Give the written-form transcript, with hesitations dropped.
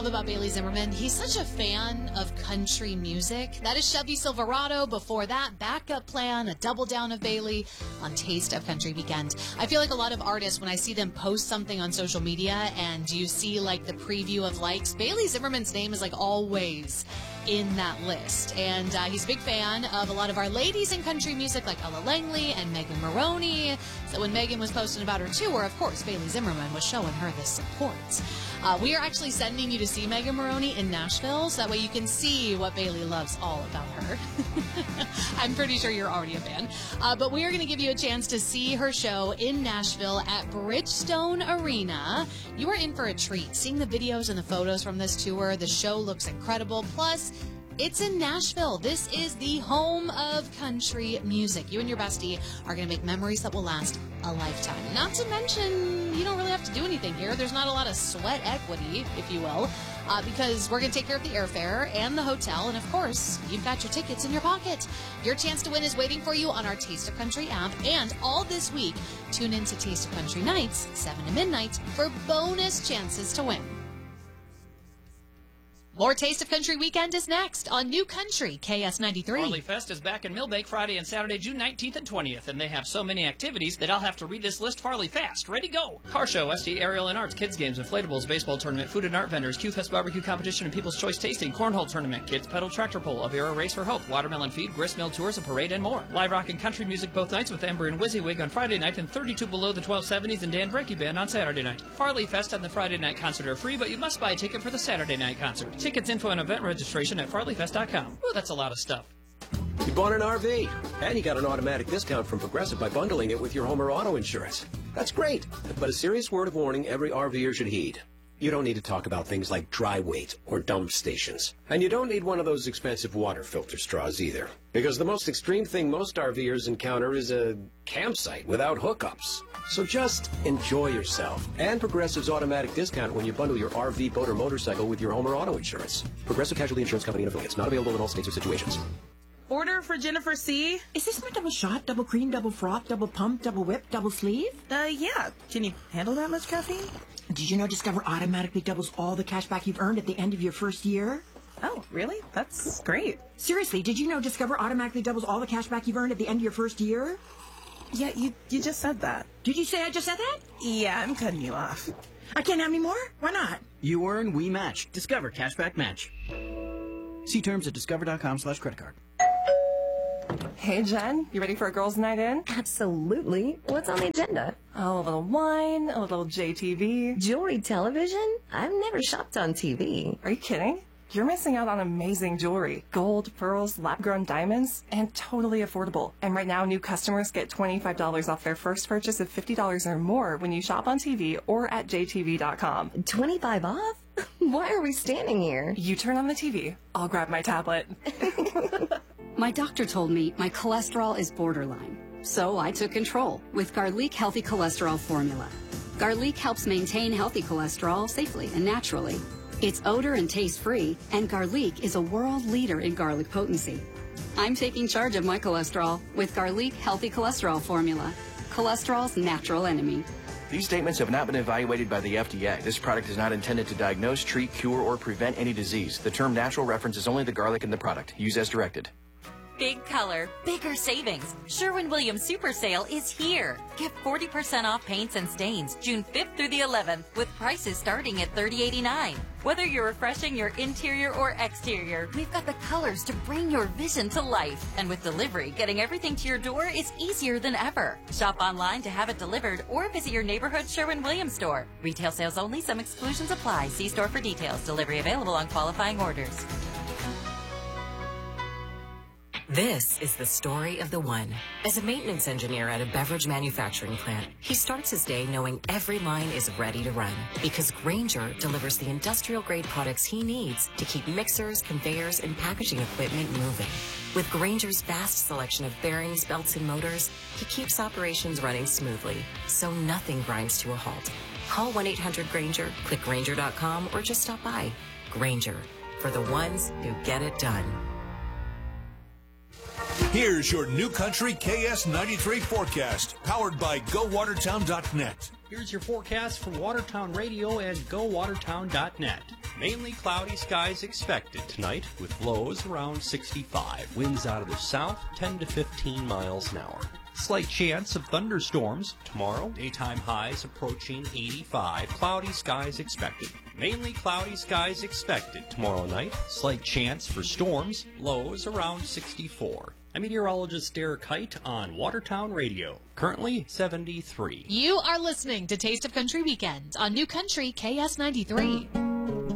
love about Bailey Zimmerman? He's such a fan of country music. That is Chevy Silverado. Before that, Backup Plan, a double down of Bailey on Taste of Country Weekend. I feel like a lot of artists, when I see them post something on social media and you see like the preview of likes, Bailey Zimmerman's name is like always in that list. And he's a big fan of a lot of our ladies in country music like Ella Langley and Megan Maroney. So when Megan was posting about her tour, of course, Bailey Zimmerman was showing her the support. We are actually sending you to see Megan Maroney in Nashville, so that way you can see what Bailey loves all about her. I'm pretty sure you're already a fan. But we are going to give you a chance to see her show in Nashville at Bridgestone Arena. You are in for a treat. Seeing the videos and the photos from this tour, the show looks incredible. Plus, it's in Nashville. This is the home of country music. You and your bestie are going to make memories that will last a lifetime. Not to mention, you don't really have to do anything here. There's not a lot of sweat equity, if you will, because we're going to take care of the airfare and the hotel. And, of course, you've got your tickets in your pocket. Your chance to win is waiting for you on our Taste of Country app. And all this week, tune in to Taste of Country nights, 7 to midnight, for bonus chances to win. More Taste of Country Weekend is next on New Country, KS93. Farley Fest is back in Millbank Friday and Saturday, June 19th and 20th, and they have so many activities that I'll have to read this list Farley fast. Ready, go! Car show, SD Aerial and Arts, kids games, inflatables, baseball tournament, food and art vendors, Q-Fest barbecue competition and People's Choice tasting, cornhole tournament, kids pedal tractor pull, Avera Race for Hope, watermelon feed, grist mill tours, a parade, and more. Live rock and country music both nights with Amber and WYSIWYG on Friday night and 32 Below the 1270s and Dan Breaky Band on Saturday night. Farley Fest and the Friday night concert are free, but you must buy a ticket for the Saturday night concert. Tickets, info, and event registration at farleyfest.com. Ooh, that's a lot of stuff. You bought an RV, and you got an automatic discount from Progressive by bundling it with your home or auto insurance. That's great, but a serious word of warning every RVer should heed. You don't need to talk about things like dry weight or dump stations. And you don't need one of those expensive water filter straws either. Because the most extreme thing most RVers encounter is a campsite without hookups. So just enjoy yourself. And Progressive's automatic discount when you bundle your RV, boat, or motorcycle with your home or auto insurance. Progressive Casualty Insurance Company and affiliates. Not available in all states or situations. Order for Jennifer C. Is this my double shot, double cream, double froth, double pump, double whip, double sleeve? Yeah. Can you handle that much caffeine? Did you know Discover automatically doubles all the cash back you've earned at the end of your first year? Oh, really? That's great. Seriously, did you know Discover automatically doubles all the cash back you've earned at the end of your first year? Yeah, you just said that. Did you say I just said that? Yeah, I'm cutting you off. I can't have any more? Why not? You earn, we match. Discover Cashback Match. See terms at discover.com/creditcard. Hey, Jen, you ready for a girls' night in? Absolutely. What's on the agenda? Oh, a little wine, a little JTV. Jewelry television? I've never shopped on TV. Are you kidding? You're missing out on amazing jewelry. Gold, pearls, lab-grown diamonds, and totally affordable. And right now, new customers get $25 off their first purchase of $50 or more when you shop on TV or at jtv.com. 25 off? Why are we standing here? You turn on the TV. I'll grab my tablet. My doctor told me my cholesterol is borderline, so I took control with Garlic Healthy Cholesterol Formula. Garlic helps maintain healthy cholesterol safely and naturally. It's odor and taste-free, and Garlic is a world leader in garlic potency. I'm taking charge of my cholesterol with Garlic Healthy Cholesterol Formula, cholesterol's natural enemy. These statements have not been evaluated by the FDA. This product is not intended to diagnose, treat, cure, or prevent any disease. The term natural references only the garlic in the product. Use as directed. Big color, bigger savings. Sherwin-Williams Super Sale is here. Get 40% off paints and stains June 5th through the 11th with prices starting at $30.89. Whether you're refreshing your interior or exterior, we've got the colors to bring your vision to life. And with delivery, getting everything to your door is easier than ever. Shop online to have it delivered or visit your neighborhood Sherwin-Williams store. Retail sales only. Some exclusions apply. See store for details. Delivery available on qualifying orders. This is the story of the one. As a maintenance engineer at a beverage manufacturing plant, he starts his day knowing every line is ready to run because Grainger delivers the industrial-grade products he needs to keep mixers, conveyors, and packaging equipment moving. With Grainger's vast selection of bearings, belts, and motors, he keeps operations running smoothly, so nothing grinds to a halt. Call 1-800-GRAINGER, click Grainger.com, or just stop by. Grainger, for the ones who get it done. Here's your New Country KS93 forecast, powered by GoWatertown.net. Here's your forecast for Watertown Radio and GoWatertown.net. Mainly cloudy skies expected tonight with lows around 65. Winds out of the south 10 to 15 miles an hour. Slight chance of thunderstorms tomorrow. Daytime highs approaching 85. Cloudy skies expected. Mainly cloudy skies expected tomorrow night. Slight chance for storms. Lows around 64. I'm meteorologist Derek Height on Watertown Radio. Currently 73. You are listening to Taste of Country Weekend on New Country KS93.